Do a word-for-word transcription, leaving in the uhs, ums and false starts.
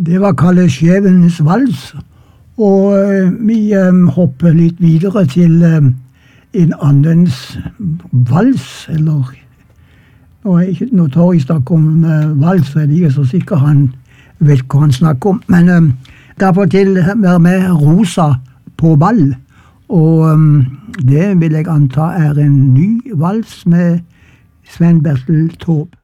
Det var Kalle Skjevens vals, og vi hopper litt videre til en annens vals, eller nå, er ikke, nå tar jeg snakk om vals, så jeg er ikke så sikker han vet hva han snakker om, men derfor til være med Rosa på ball, og det vil jeg anta er en ny vals med Sven Bertel Taube.